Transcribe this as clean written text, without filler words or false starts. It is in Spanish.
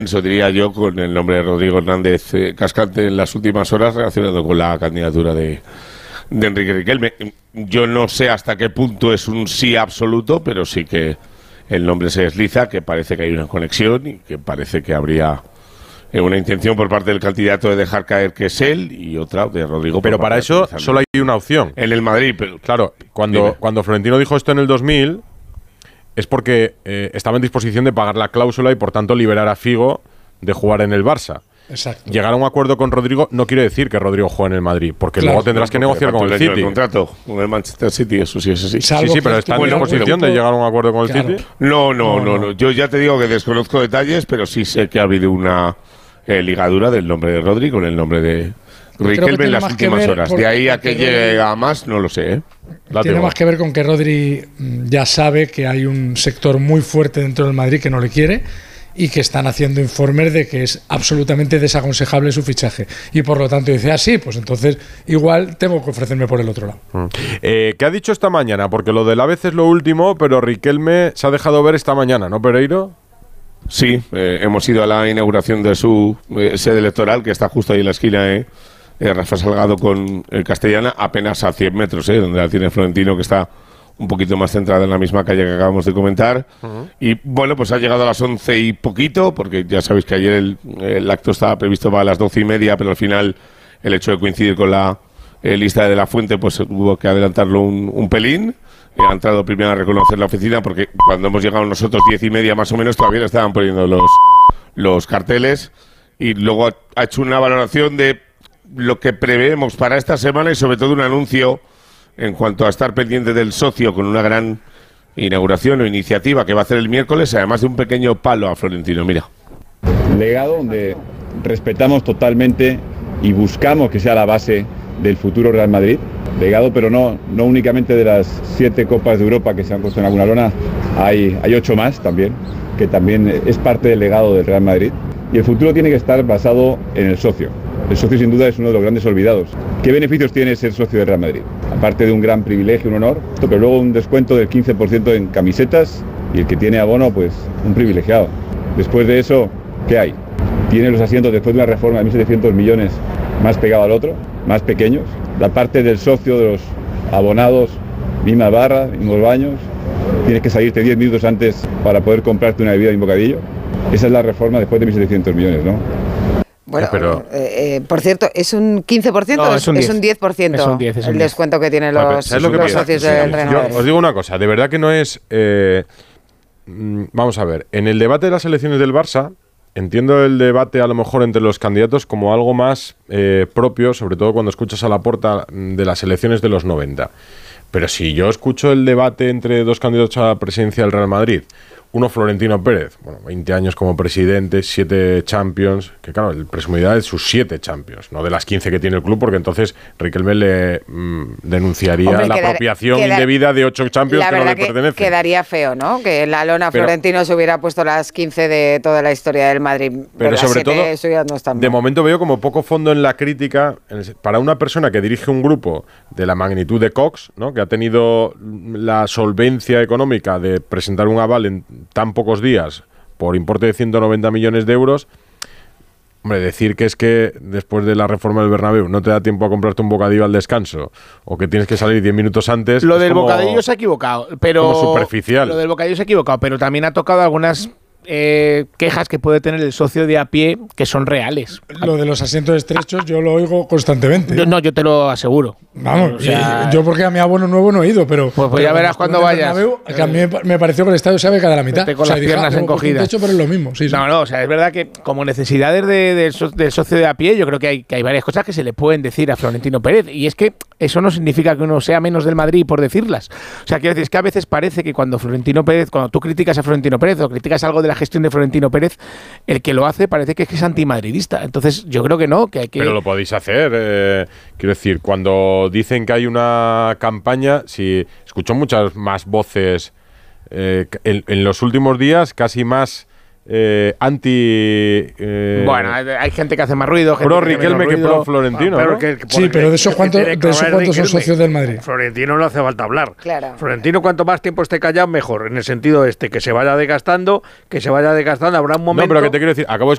Eso diría yo con el nombre de Rodrigo Hernández Cascante en las últimas horas relacionado con la candidatura de Enrique Riquelme. Yo no sé hasta qué punto es un sí absoluto, pero sí que el nombre se desliza, que parece que hay una conexión y que parece que habría una intención por parte del candidato de dejar caer que es él y otra de Rodrigo. Pero para eso solo hay una opción. En el Madrid, pero claro, cuando Florentino dijo esto en el 2000 es porque estaba en disposición de pagar la cláusula y por tanto liberar a Figo de jugar en el Barça. Exacto. Llegar a un acuerdo con Rodrigo no quiere decir que Rodrigo juegue en el Madrid, porque luego tendrás que negociar con el City. El contrato con el Manchester City, eso sí es así. Sí, pero ¿está en disposición de llegar a un acuerdo con el City? No. Yo ya te digo que desconozco detalles, pero sí sé que ha habido una ligadura del nombre de Rodri con el nombre de Riquelme en las últimas horas. De ahí a que llegue a más, no lo sé, ¿eh? Tiene más que ver con que Rodri ya sabe que hay un sector muy fuerte dentro del Madrid que no le quiere y que están haciendo informes de que es absolutamente desaconsejable su fichaje. Y por lo tanto dice, sí, pues entonces igual tengo que ofrecerme por el otro lado. ¿Qué ha dicho esta mañana? Porque lo del Alavés es lo último, pero Riquelme se ha dejado ver esta mañana, ¿no, Pereiro? Sí, hemos ido a la inauguración de su sede electoral, que está justo ahí en la esquina, Rafa Salgado con Castellana, apenas a 100 metros, donde la tiene Florentino, que está un poquito más centrada en la misma calle que acabamos de comentar. Y bueno, pues ha llegado a las 11 y poquito, porque ya sabéis que ayer el acto estaba previsto para las 12:30, pero al final el hecho de coincidir con la lista de la Fuente, pues hubo que adelantarlo un pelín. Ha entrado primero a reconocer la oficina, porque cuando hemos llegado nosotros 10:30 más o menos, todavía le estaban poniendo los carteles, y luego ha hecho una valoración de lo que preveemos para esta semana y sobre todo un anuncio en cuanto a estar pendiente del socio con una gran inauguración o iniciativa que va a hacer el miércoles, además de un pequeño palo a Florentino. Mira. Legado donde respetamos totalmente y buscamos que sea la base del futuro Real Madrid. Legado, pero no únicamente de las 7 Copas de Europa que se han puesto en alguna lona, hay 8 más también, que también es parte del legado del Real Madrid. Y el futuro tiene que estar basado en el socio. El socio sin duda es uno de los grandes olvidados. ¿Qué beneficios tiene ser socio del Real Madrid? Aparte de un gran privilegio, un honor, pero luego un descuento del 15% en camisetas y el que tiene abono, pues un privilegiado. Después de eso, ¿qué hay? Tiene los asientos después de una reforma de 1.700 millones más pegado al otro, más pequeños. La parte del socio de los abonados, mismas barras, mismos baños. Tienes que salirte 10 minutos antes para poder comprarte una bebida y un bocadillo. Esa es la reforma después de 1.700 millones, ¿no? Bueno, por cierto, ¿es un 15%? No, es un 10%. Es un 10, el descuento que tienen los socios del Real Madrid. Os digo una cosa, de verdad que no es... vamos a ver, en el debate de las elecciones del Barça, entiendo el debate a lo mejor entre los candidatos como algo más propio, sobre todo cuando escuchas a Laporta de las elecciones de los 90. Pero si yo escucho el debate entre dos candidatos a la presidencia del Real Madrid, uno Florentino Pérez, 20 años como presidente, 7 Champions, que claro, él presumirá de sus 7 Champions, no de las 15 que tiene el club, porque entonces Riquelme le denunciaría la apropiación indebida de 8 Champions que no le pertenecen. Quedaría feo, ¿no? Que la lona Florentino se hubiera puesto las 15 de toda la historia del Madrid. Pero sobre 7, todo, eso ya no está de momento veo como poco fondo en la crítica para una persona que dirige un grupo de la magnitud de Cox, ¿no? Que ha tenido la solvencia económica de presentar un aval en tan pocos días por importe de 190 millones de euros. Hombre, decir que es que después de la reforma del Bernabéu no te da tiempo a comprarte un bocadillo al descanso o que tienes que salir 10 minutos antes. Lo del bocadillo se ha equivocado, pero como superficial. Lo del bocadillo se ha equivocado, pero también ha tocado algunas quejas que puede tener el socio de a pie que son reales. Lo de los asientos estrechos yo lo oigo constantemente. Yo te lo aseguro. Vamos, o sea, yo porque a mi abono nuevo no he ido, pero ya verás cuando vayas. Que a mí me pareció que el estadio se había quedado a la mitad. Con las piernas encogidas. Techo, pero es lo mismo. Sí. No, o sea, es verdad que como necesidades del socio de a pie, yo creo que hay varias cosas que se le pueden decir a Florentino Pérez, y es que eso no significa que uno sea menos del Madrid por decirlas. O sea, quiero decir, es que a veces parece que cuando tú criticas a Florentino Pérez o criticas algo de la gestión de Florentino Pérez, el que lo hace parece que es antimadridista. Entonces, yo creo que no, que hay que... Pero lo podéis hacer. Quiero decir, cuando dicen que hay una campaña, si escucho muchas más voces en los últimos días, casi más bueno, hay gente que hace más ruido, gente pro Riquelme que pro Florentino, ¿no? Sí, pero de eso cuántos son socios del Madrid. Florentino no hace falta hablar. Claro. Florentino, cuanto más tiempo esté callado, mejor. En el sentido que se vaya desgastando, habrá un momento... No, pero que te quiero decir, acabo de